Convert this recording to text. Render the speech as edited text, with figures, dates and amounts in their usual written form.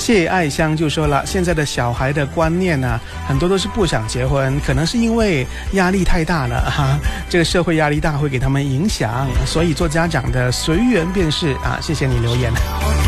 谢爱香就说了，现在的小孩的观念呢，很多都是不想结婚，可能是因为压力太大了哈，这个社会压力大会给他们影响，所以做家长的随缘便是啊。谢谢你留言。